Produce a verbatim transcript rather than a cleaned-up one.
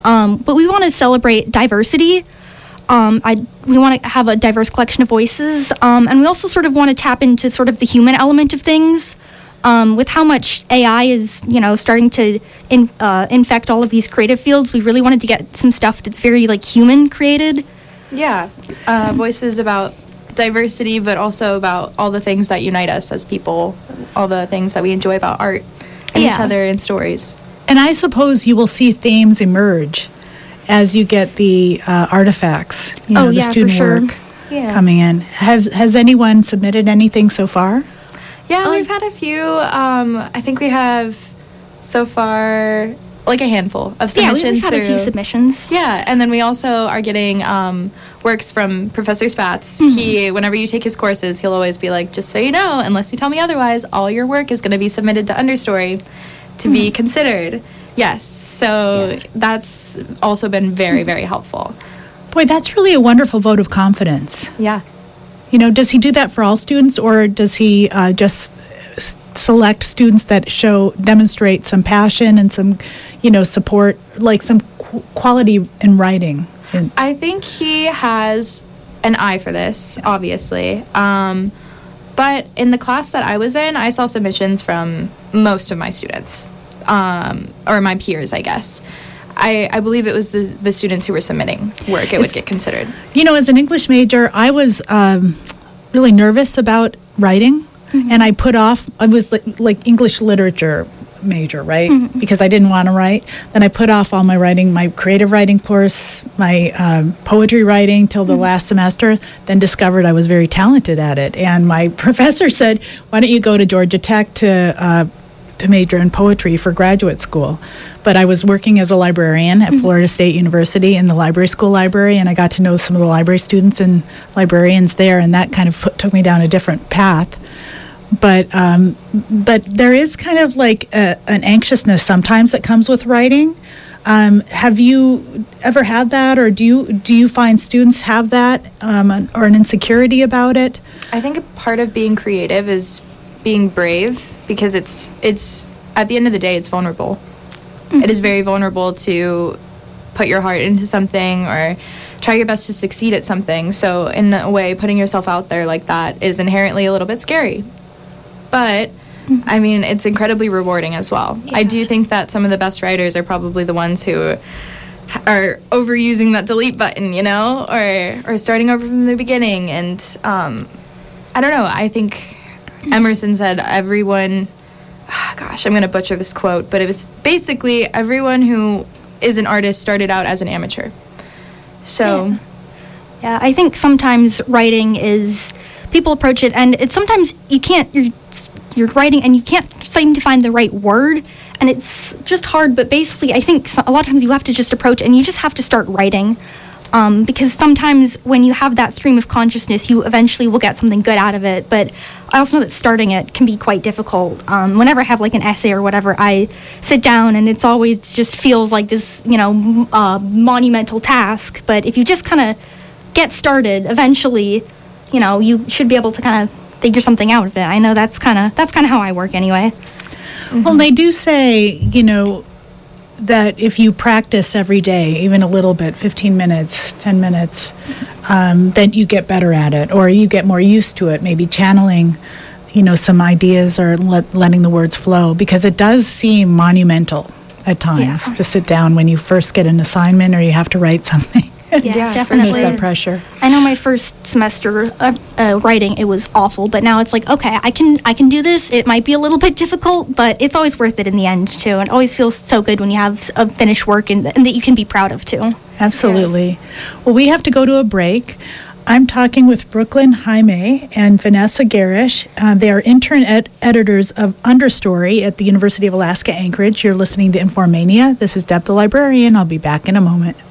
Um, but we want to celebrate diversity. Um, I, we want to have a diverse collection of voices. Um, and we also sort of want to tap into sort of the human element of things. Um, with how much A I is, you know, starting to in, uh, infect all of these creative fields, we really wanted to get some stuff that's very, like, human created. Yeah. Uh, so. Voices about diversity, but also about all the things that unite us as people, all the things that we enjoy about art and yeah. each other and stories. And I suppose you will see themes emerge as you get the uh, artifacts, you know, oh, the yeah, student for sure. work yeah. coming in. Has, has anyone submitted anything so far? Yeah, we've had a few. Um, I think we have so far like a handful of submissions. Yeah, we've had through, a few submissions. Yeah, and then we also are getting um, works from Professor Spatz. Mm-hmm. He, whenever you take his courses, he'll always be like, just so you know, unless you tell me otherwise, all your work is going to be submitted to Understory to mm-hmm. be considered. Yes, so yeah. that's also been very, very helpful. Boy, that's really a wonderful vote of confidence. Yeah. You know, does he do that for all students, or does he uh, just s- select students that show, demonstrate some passion and some, you know, support, like some qu- quality in writing? In- I think he has an eye for this, obviously. Um, but in the class that I was in, I saw submissions from most of my students, um, or my peers, I guess. I, I believe it was the, the students who were submitting work. It it's, would get considered. You know, as an English major, I was um, really nervous about writing, mm-hmm. and I put off, I was like, like English literature major, right? Mm-hmm. Because I didn't want to write. Then I put off all my writing, my creative writing course, my um, poetry writing till the mm-hmm. last semester, then discovered I was very talented at it. And my professor said, why don't you go to Georgia Tech to uh, to major in poetry for graduate school. But I was working as a librarian at mm-hmm. Florida State University in the library school library, and I got to know some of the library students and librarians there, and that kind of put, took me down a different path. But um, but there is kind of like a, an anxiousness sometimes that comes with writing. Um, have you ever had that, or do you do you find students have that, um, or an insecurity about it? I think a part of being creative is being brave, because it's it's at the end of the day, it's vulnerable. Mm-hmm. It is very vulnerable to put your heart into something or try your best to succeed at something. So in a way, putting yourself out there like that is inherently a little bit scary. But mm-hmm. I mean, it's incredibly rewarding as well. Yeah. I do think that some of the best writers are probably the ones who are overusing that delete button, you know, or or starting over from the beginning. And um, I don't know. I think Emerson said everyone, oh gosh, I'm going to butcher this quote, but it was basically everyone who is an artist started out as an amateur. So, yeah, yeah I think sometimes writing is, people approach it, and it's sometimes you can't, you're, you're writing and you can't seem to find the right word, and it's just hard, but basically I think so, a lot of times you have to just approach and you just have to start writing. Um, because sometimes when you have that stream of consciousness, you eventually will get something good out of it. But I also know that starting it can be quite difficult. Um, whenever I have like an essay or whatever, I sit down and it's always just feels like this, you know, uh, monumental task. But if you just kind of get started, eventually, you know, you should be able to kind of figure something out of it. I know that's kind of that's kind of how I work anyway. Mm-hmm. Well, they do say, you know, that if you practice every day, even a little bit, fifteen minutes, ten minutes, um, then you get better at it, or you get more used to it, maybe channeling, you know, some ideas or let, letting the words flow, because it does seem monumental at times yeah. to sit down when you first get an assignment or you have to write something. Yeah, yeah, definitely. There's that pressure. I know my first semester uh, uh, writing, it was awful, but now it's like, okay, I can I can do this. It might be a little bit difficult, but it's always worth it in the end, too. And it always feels so good when you have a finished work and, and that you can be proud of, too. Absolutely. Yeah. Well, we have to go to a break. I'm talking with Brooklyn Jaime and Vanessa Garish. Uh, they are intern ed- editors of Understory at the University of Alaska Anchorage. You're listening to Informania. This is Deb the Librarian. I'll be back in a moment.